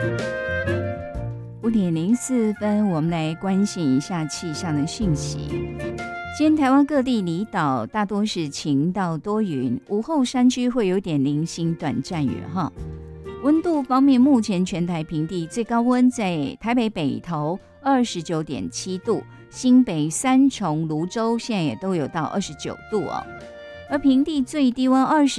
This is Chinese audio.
5:04，我们来关心一下气象的讯息。今天台湾各地离岛大多是晴到多云，午后山区会有点零星短暂雨哈。温度方面，目前全台平地最高温在台北北投29.7度，新北三重、芦洲现在也都有到29度哦，而平地最低温